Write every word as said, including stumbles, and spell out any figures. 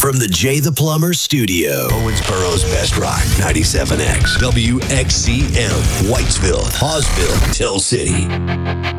From the Jay the Plumber Studio. Owensboro's Best Rock, ninety-seven X. W X C M. Whitesville, Hawesville, Till City.